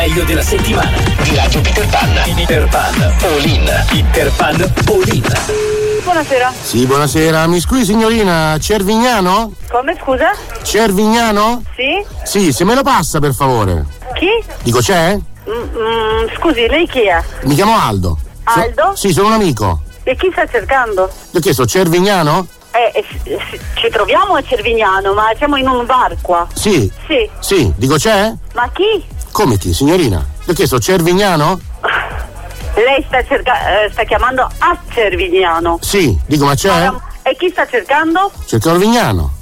meglio della settimana di Radio Peter Pan. Peter Pan All In. Peter Pan All In. Buonasera. Sì, buonasera. Mi scusi signorina, Cervignano? Come, scusa? Cervignano? Sì? Sì, se me lo passa per favore. Chi? Dico c'è? Scusi, lei chi è? Mi chiamo Aldo. Aldo? Sì, sono un amico. E chi sta cercando? Ti ho chiesto Cervignano? Ci troviamo a Cervignano, ma siamo in un bar qua. Sì. Sì. Sì, dico c'è? Ma chi? Come chi, signorina? Ti ho chiesto Cervignano? Lei sta chiamando a Cervignano. Sì, dico ma c'è? E chi sta cercando? Cerco Cervignano.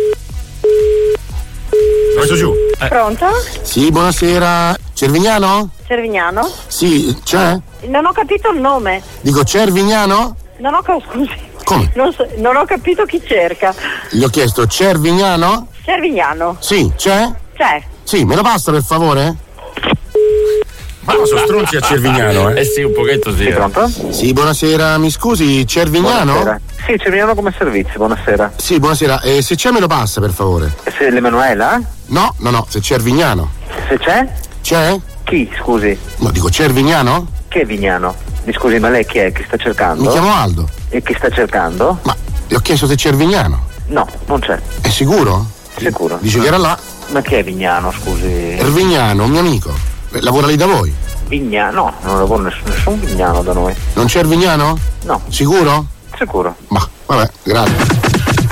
Messo giù. Pronto? Sì, buonasera. Cervignano? Cervignano? Sì, c'è? Non ho capito il nome. Dico Cervignano? Scusi. Come? Non ho capito chi cerca. Gli ho chiesto Cervignano? Cervignano? Sì, c'è? C'è. Sì, me lo passa per favore? Ma sono stronzi a Cervignano, eh? Sì, un pochetto sì. Pronto? Sì, buonasera, mi scusi, Cervignano? Buonasera. Sì, Cervignano come servizio, buonasera. Sì, buonasera, se c'è me lo passa per favore? Se l'Emanuela? No, se Cervignano. Se c'è? C'è? Chi, scusi? No, dico Cervignano? Che è Vignano? Mi scusi, ma lei chi è? Chi sta cercando? Mi chiamo Aldo. E chi sta cercando? Ma le ho chiesto se c'è Cervignano. No, non c'è. È sicuro? Sicuro. Dice che era là. Ma chi è Vignano, scusi? Ervignano, un mio amico. Lavora lì da voi? Vignano? No, non lavora nessun Vignano da noi. Non c'è Ervignano? No. Sicuro? Sicuro. Ma, vabbè, grazie.